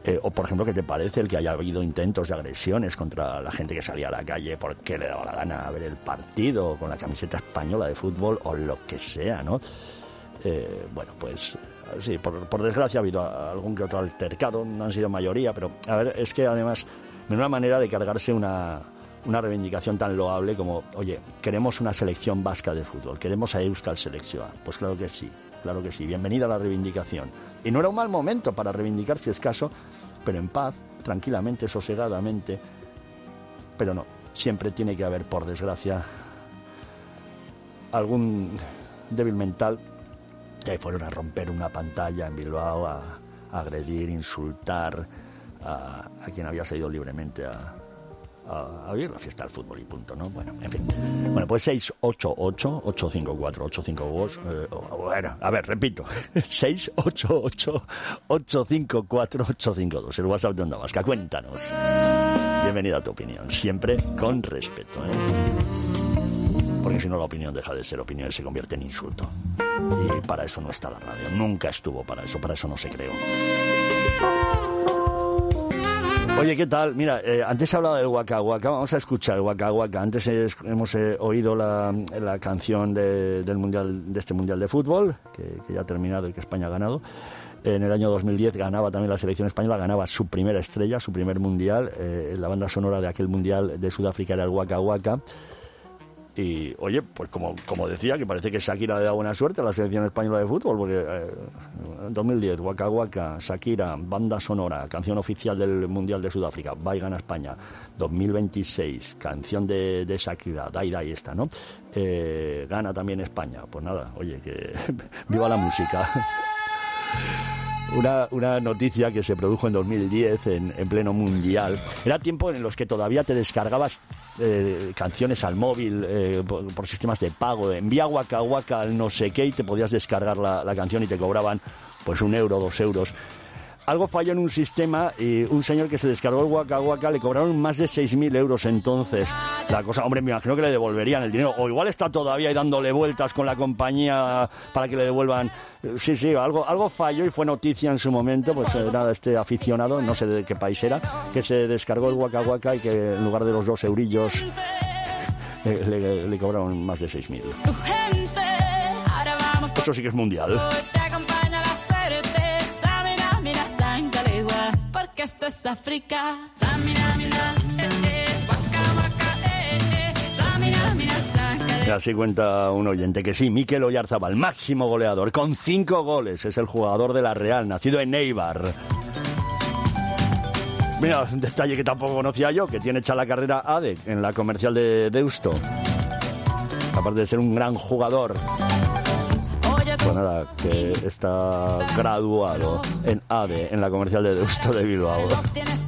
O, por ejemplo, ¿qué te parece el que haya habido intentos de agresiones contra la gente que salía a la calle porque le daba la gana a ver el partido con la camiseta española de fútbol o lo que sea, ¿no? Bueno, pues sí, por desgracia ha habido algún que otro altercado, no han sido mayoría, pero a ver, es que además, de una manera de cargarse una reivindicación tan loable como, oye, queremos una selección vasca de fútbol, queremos a Euskal Selección. Pues claro que sí, bienvenida a la reivindicación. Y no era un mal momento para reivindicar, si es caso, pero en paz, tranquilamente, sosegadamente. Pero no, siempre tiene que haber, por desgracia, algún débil mental que fueron a romper una pantalla en Bilbao, a agredir, insultar a quien había salido libremente a vivir la fiesta del fútbol y punto, ¿no? Bueno, en fin. Bueno, pues 688-854-852. Bueno, a ver, repito. 688-854-852. El WhatsApp de Onda Vasca. Cuéntanos. Bienvenida a tu opinión. Siempre con respeto, ¿eh? Porque si no, la opinión deja de ser opinión y se convierte en insulto. Y para eso no está la radio. Nunca estuvo para eso no se creó. Oye, ¿qué tal? Mira, antes se hablaba del Waka Waka, vamos a escuchar el Waka Waka. Antes hemos oído la canción del mundial, de este Mundial de Fútbol, que ya ha terminado y que España ha ganado. En el año 2010 ganaba también la selección española, ganaba su primera estrella, su primer mundial. La banda sonora de aquel mundial de Sudáfrica era el Waka Waka. Y, oye, pues como decía, que parece que Shakira le da buena suerte a la selección española de fútbol, porque en 2010, Waka Waka, Shakira, banda sonora, canción oficial del Mundial de Sudáfrica, va y gana España. 2026, canción de Shakira, Dai Dai esta, ¿no? Gana también España. Pues nada, oye, que viva la música. Una noticia que se produjo en 2010 en pleno mundial. Era tiempo en los que todavía te descargabas canciones al móvil por sistemas de pago. Envía Waka Waka al no sé qué y te podías descargar la canción y te cobraban pues 1 euro, 2 euros. Algo falló en un sistema y un señor que se descargó el Waka Waka le cobraron más de 6.000 euros entonces. La cosa, hombre, me imagino que le devolverían el dinero. O igual está todavía ahí dándole vueltas con la compañía para que le devuelvan. Sí, algo falló y fue noticia en su momento. Pues era este aficionado, no sé de qué país era, que se descargó el Waka Waka y que en lugar de los 2 eurillos le cobraron más de 6.000. Eso sí que es mundial. Esto es África. Y así cuenta un oyente que sí, Mikel Oyarzabal, máximo goleador, con 5 goles. Es el jugador de la Real, nacido en Eibar. Mira, un detalle que tampoco conocía yo, que tiene hecha la carrera ADE en la comercial de Deusto. Aparte de ser un gran jugador. Pues nada, que está graduado en ADE, en la comercial de Deusto de Bilbao.